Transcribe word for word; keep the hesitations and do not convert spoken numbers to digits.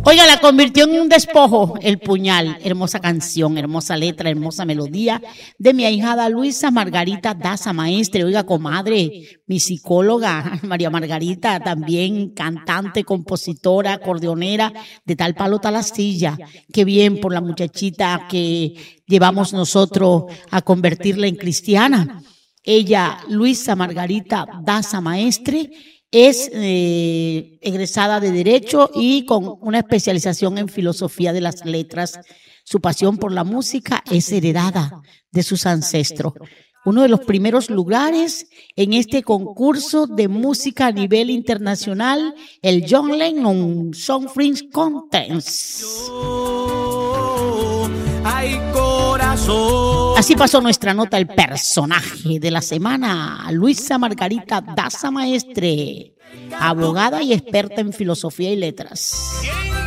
Oiga, la convirtió en un despojo, El Puñal. Hermosa canción, hermosa letra, hermosa melodía de mi ahijada Luisa Margarita Daza Maestre. Oiga, comadre, mi psicóloga, María Margarita, también cantante, compositora, acordeonera, de tal palo tal astilla. Qué bien por la muchachita que llevamos nosotros a convertirla en cristiana. Ella, Luisa Margarita Daza Maestre, es eh, egresada de Derecho y con una especialización en Filosofía de las Letras. Su pasión por la música es heredada de sus ancestros. Uno de los primeros lugares en este concurso de música a nivel internacional, el John Lennon Song Friends Contest. Ay, corazón. Así pasó nuestra nota, el personaje de la semana, Luisa Margarita Daza Maestre, abogada y experta en filosofía y letras.